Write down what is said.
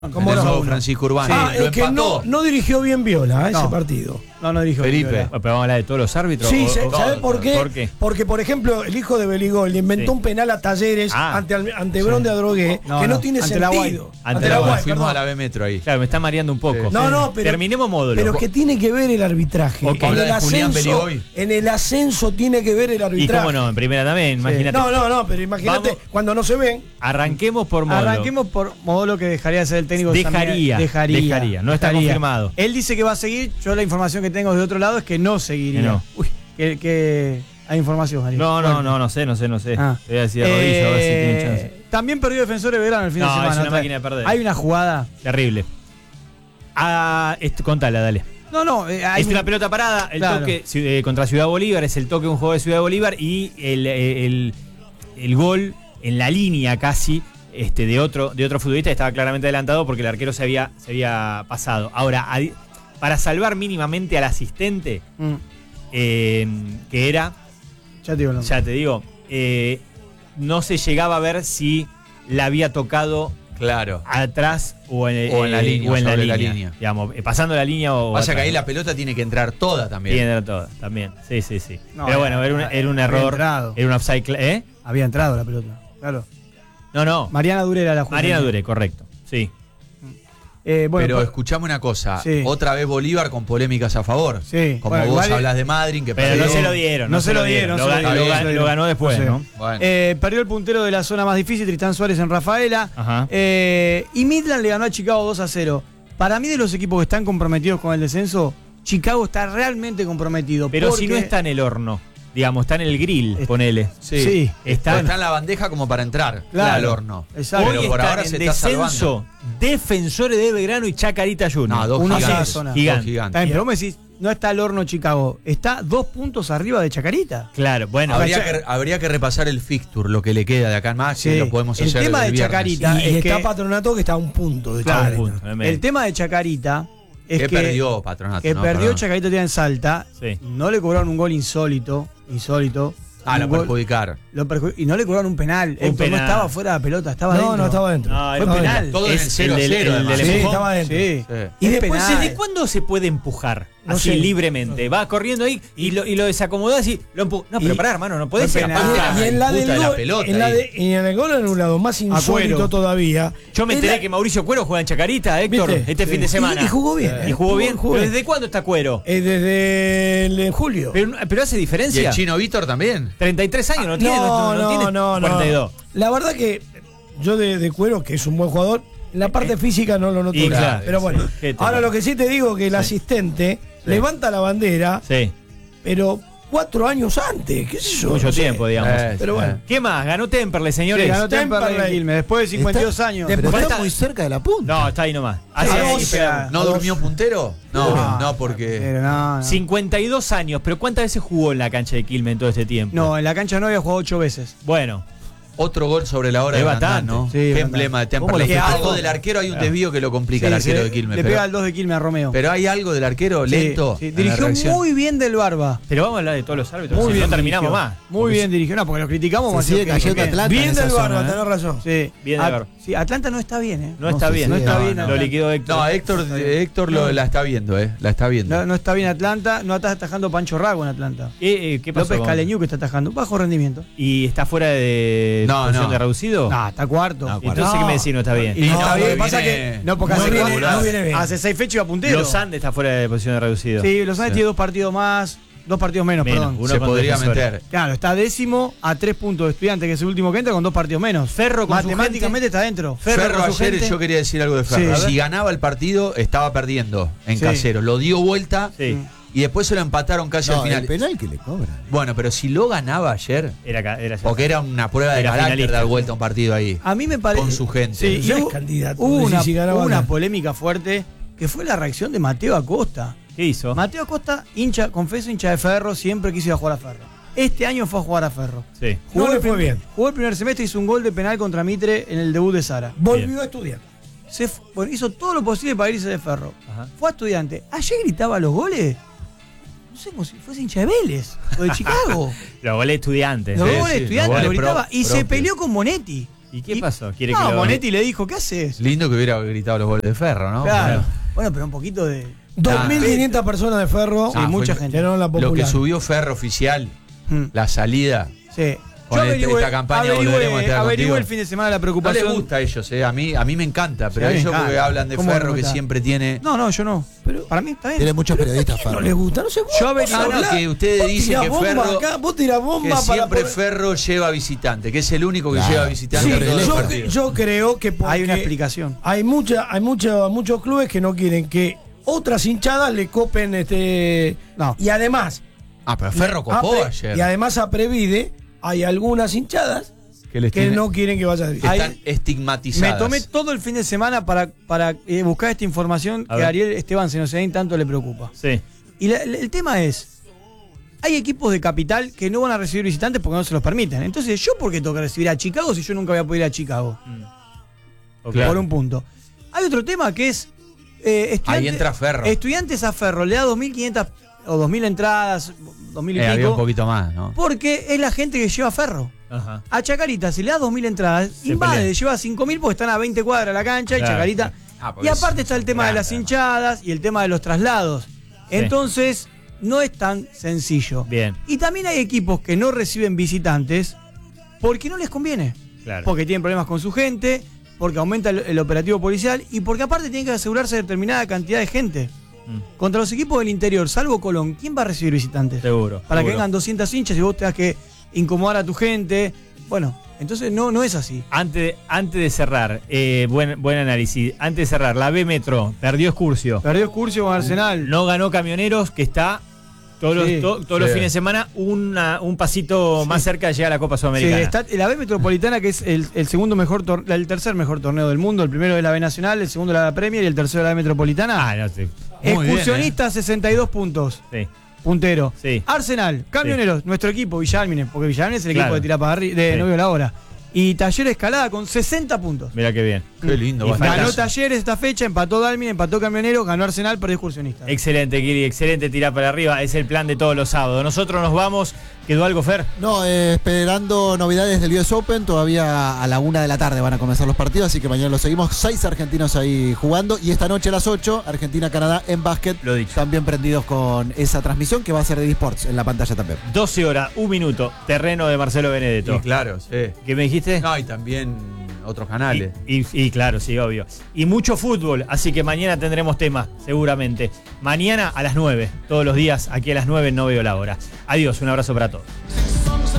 ¿Cómo no? Francisco Urbano. Lo que empató. no dirigió bien Viola ese partido. No dirigió bien Felipe. Viola. Pero vamos a hablar de todos los árbitros. Sí, ¿sabes por qué? ¿Por qué? Porque, por ejemplo, el hijo de Beligol le inventó un penal a Talleres ante Bron de Adrogué, que no tiene ante sentido. Ante la la Guay, Fuimos perdón. a la B Metro ahí. Claro, me está mareando un poco. No, pero terminemos módulo. Pero que tiene que ver el arbitraje. Ok. En Habla el de Julián ascenso, Beligoy. en el ascenso tiene que ver el Y arbitraje. cómo no, en primera también, imagínate. No, pero imagínate Vamos. cuando no se ven. Arranquemos por módulo. Arranquemos por Modolo, que dejaría de ser el técnico. Dejaría. No está confirmado. Él dice que va a seguir. Yo la información que tengo de otro lado es que no seguiría. Que no. Uy, que hay información, María. No sé. Ah. Te voy a decir a rodillo a ver si tiene chance. También perdió Defensor de Belgrano el fin de No, semana. es una máquina de perder. Hay una jugada. Terrible. Contala, dale. Hay Es una pelota parada, el toque contra Ciudad Bolívar, es el toque de un juego de Ciudad Bolívar y el gol en la línea casi de otro futbolista que estaba claramente adelantado porque el arquero se había pasado. Ahora, para salvar mínimamente al asistente, que era, Ya te digo. no se llegaba a ver si la había tocado Claro. atrás o en la línea, o en sobre la la línea. línea. Digamos, pasando la línea o Pasa que atrás. ahí la pelota tiene que entrar toda también. Tiene que entrar toda, también. Sí. No, Pero bueno, era un había error. entrado. Era un offside. Había entrado la pelota. Claro. No. Mariana Dure era la jugada. Mariana Dure, correcto. Sí. Pero escuchame una cosa, otra vez Bolívar con polémicas a favor. Sí. Como Bueno, vos igual- hablas de Madrid, que Pero perdió. no se lo dieron. No se lo dieron. Lo ganó después, No sé. ¿no? Bueno. Perdió el puntero de la zona más difícil, Tristán Suárez en Rafaela. Ajá. Y Midland le ganó a Chicago 2-0. Para mí, de los equipos que están comprometidos con el descenso, Chicago está realmente comprometido. Pero si no está en el horno, digamos, está en el grill, ponele. Sí. Está Está en la bandeja como para entrar Claro. al horno. Exacto. Pero Hoy por están ahora en se está descenso salvando. Defensores de Belgrano y Chacarita Junior. No, dos Una gigantes. sola zona. Dos Gigante. gigantes. Está bien, pero vos me decís, no está el horno Chicago, está 2 puntos arriba de Chacarita. Claro, bueno. Habría que repasar el fixture, lo que le queda de acá en más, que lo podemos El hacer tema el de viernes. Chacarita Y es está que Patronato que está a un punto de Claro, Chacarita. punto, el tema de Chacarita es Que que perdió Patronato. que ¿no? perdió Perdón. Chacarita en Salta. Sí. No le cobraron un gol insólito. Lo Un gol- perjudicar. y no le cobraron un penal. Héctor penal. no estaba fuera de la pelota, estaba dentro. No estaba dentro. No, Fue el penal. Todo en el Es 0-0 el además. del Sí, empujón. estaba dentro. Sí. Sí. Y Es después penal. ¿Desde cuándo se puede empujar No así sé. libremente? Va corriendo ahí y lo desacomodás y lo empuja. No, pero Y- pará, hermano, no podés fue ir penal. aparte. Y en la puta del de la gol, pelota en, ahí. y en el gol anulado más insólito Cuero. todavía. Yo me enteré que Mauricio Cuero juega en Chacarita, Héctor, ¿Viste? este Sí. fin de semana. Y jugó bien. Y jugó bien. Jugó ¿Pero bien. desde cuándo está Cuero? Desde el julio. Pero hace ¿Y diferencia. el chino Víctor también? 33 años no tiene. tiene 42. La verdad que yo de Cuero, que es un buen jugador, la parte física no lo noto. Y nada. claro, pero bueno, sí. ¿Qué te ahora pasa? lo que sí te digo que el asistente levanta la bandera, Sí, pero 4 años antes, qué sé yo. mucho no sé. tiempo, digamos. Pero bueno. ¿Qué más? Ganó Temperley, señores. Sí, ganó Temperley. Temperley Quilmes, después de 52 Está- años. Después Pero está falta- muy cerca de la punta. No, está ahí nomás. Ah, Hace no, ahí, sí, pega. ¿No durmió puntero? No, porque. Pero no. 52 años, pero ¿cuántas veces jugó en la cancha de Quilmes en todo este tiempo? No, en la cancha no había jugado 8 veces. Bueno, Otro gol sobre la hora Es de Bandán, bastante. ¿no? Sí, Qué bastante. emblema de ¿Cómo Temperley. le queda Algo algo? del arquero, hay un desvío que lo complica al arquero de Quilmes. Le pero, pega el 2 de Quilmes a Romeo. pero hay algo del arquero lento. Sí, en la dirigió reacción. muy bien del Barba. pero vamos a hablar de todos los árbitros. Muy si bien. no terminamos dirigió. más. Muy Porque bien dirigió. No, porque lo criticamos. Se vamos a sigue decir que cayendo bien. Atlanta. Bien en esa del Barba, zona, tenés razón. Sí. Bien del Barba. Sí, Atlanta no está bien, ¿eh? No está No, bien. sí, No está no, bien. no. Lo Atlanta. liquidó Héctor. No, Héctor la está viendo, La está viendo. No está bien Atlanta. No está atajando Pancho Rago en Atlanta. ¿Qué pasó? López Caleñú que está atajando. Bajo rendimiento. ¿Y está fuera de No, posición no. de reducido? No, está cuarto. ¿Y entonces qué me decís? No está bien. Y no, está bien. porque Pasa viene- que. No, porque no hace, viene- no viene bien. hace 6 fechas iba puntero. Los Andes está fuera de posición de reducido. Sí, Los Andes Sí. tiene 2 partidos más. 2 partidos menos, Menos, perdón. uno Se con podría Defensores. meter. Claro, está décimo a 3 puntos de Estudiante, que es el último que entra con 2 partidos menos. Ferro con su matemáticamente está dentro. Ferro con su ayer, gente. yo quería decir algo de Ferro. Sí. Si ganaba el partido, estaba perdiendo en Sí. Casero. Lo dio vuelta Sí. y después se lo empataron casi al No, final. el penal que le cobran. Bueno, pero si lo ganaba ayer, Era porque era una prueba de Era carácter finalista. dar vuelta a un partido ahí. A mí me parece. Con su gente. Sí, Ya y es hubo, candidato, hubo decís, una, si ganaba hubo una la- polémica fuerte que fue la reacción de Mateo Acosta. ¿Qué hizo? Mateo Acosta, confeso, hincha de Ferro, siempre quiso ir a jugar a Ferro. Este año fue a jugar a Ferro. Sí. No le el fue bien. Jugó el primer semestre, hizo un gol de penal contra Mitre en el debut de Sara. Volvió a estudiar. Hizo todo lo posible para irse de Ferro. Ajá. Fue a Estudiante. Ayer gritaba los goles. No sé, como si fuese hincha de Vélez o de Chicago. Los goles estudiantes. Los Sí, goles sí, de Estudiante los lo goles gritaba y se propios. peleó con Monetti. ¿Y qué pasó? ¿Quiere que Monetti le dijo, ¿qué haces? Lindo que hubiera gritado los goles de Ferro, ¿no? Claro. Bueno, pero un poquito de... 2.500 personas de Ferro. Sí, mucha gente. La lo que subió Ferro oficial, la salida. Sí. Con esta campaña averigüe el fin de semana la preocupación. No les gusta a ellos, a mí me encanta, pero ellos porque hablan de Ferro que siempre tiene... No, yo no. Pero para mí está bien. Tiene muchos periodistas Ferro. No les gusta, no sé. Que ustedes dicen que Ferro... Vos tirás bomba que siempre Ferro lleva visitante, que es el único que lleva visitante. Sí, yo creo que hay una explicación. Hay muchos clubes que no quieren que otras hinchadas le copen No. Y además... pero Ferro copó ayer. Y además a Previde hay algunas hinchadas que no quieren que vaya a visitar. Están estigmatizadas. Me tomé todo el fin de semana para buscar esta información que a Ariel Esteban Senocedín tanto le preocupa. Sí. Y el tema es, hay equipos de capital que no van a recibir visitantes porque no se los permiten. Entonces, ¿yo por qué tengo que recibir a Chicago si yo nunca voy a poder ir a Chicago? Okay. Por un punto. Hay otro tema que es... ahí entra Ferro. Estudiantes a Ferro le da 2.500 o 2.000 entradas, 2.000 y pico. Había un poquito más, ¿no? Porque es la gente que lleva Ferro. Ajá. A Chacarita, si le da 2.000 entradas, invade, lleva 5.000 porque están a 20 cuadras la cancha y Chacarita. Y aparte está el tema de las hinchadas y el tema de los traslados. Entonces, no es tan sencillo. Bien. Y también hay equipos que no reciben visitantes porque no les conviene. Claro. Porque tienen problemas con su gente, porque aumenta el operativo policial y porque aparte tienen que asegurarse determinada cantidad de gente. Contra los equipos del interior, salvo Colón, ¿quién va a recibir visitantes? Seguro. Para que vengan 200 hinchas y vos tengas que incomodar a tu gente. Bueno, entonces no es así. Antes de cerrar, buen análisis. Antes de cerrar, la B Metro perdió Excursio. Perdió Excursio con Arsenal. No ganó Camioneros, que está todos los fines de semana un pasito más cerca de llegar a la Copa Sudamericana. Sí, está la B Metropolitana, que es el segundo mejor el tercer mejor torneo del mundo. El primero es la B Nacional, el segundo la Premier y el tercero la B Metropolitana. No sé. Excursionista, 62 puntos. Sí. Puntero. Sí. Arsenal, Camioneros, nuestro equipo, Villalmine, porque Villalmine es el equipo de tirar para arriba, de Novio la Hora. Y Talleres Escalada con 60 puntos. Mira qué bien. Qué lindo. Ganó Talleres esta fecha, empató Dalmine, empató Camioneros, ganó Arsenal, perdió Excursionista. Excelente, Kiri, excelente tirar para arriba. Es el plan de todos los sábados. Nosotros nos vamos. ¿Quedó algo, Fer? No, esperando novedades del US Open. Todavía a la 1 de la tarde van a comenzar los partidos, así que mañana los seguimos. 6 argentinos ahí jugando. Y esta noche a las 8, Argentina-Canadá en básquet. Lo dicho. También prendidos con esa transmisión que va a ser de eSports en la pantalla también. 12 horas, 1 minuto. Terreno de Marcelo Benedetto. Sí, claro, sí. ¿Qué me dijiste? No, y también otros canales. Y claro, sí, obvio. Y mucho fútbol, así que mañana tendremos tema, seguramente. Mañana a las 9, todos los días aquí a las 9 no veo la hora. Adiós, un abrazo para todos.